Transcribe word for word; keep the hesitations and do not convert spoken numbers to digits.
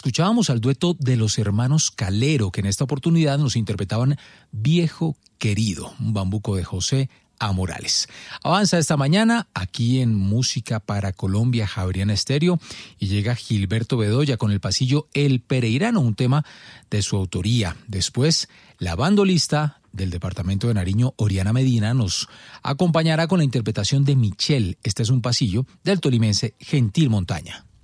escuchábamos al dueto de los hermanos Calero, que en esta oportunidad nos interpretaban Viejo Querido, un bambuco de José A. Morales. Avanza esta mañana aquí en Música para Colombia, Javeriana Estéreo, y llega Gilberto Bedoya con el pasillo El Pereirano, un tema de su autoría. Después, la bandolista del departamento de Nariño, Oriana Medina, nos acompañará con la interpretación de Michelle. Este es un pasillo del tolimense Gentil Montaña.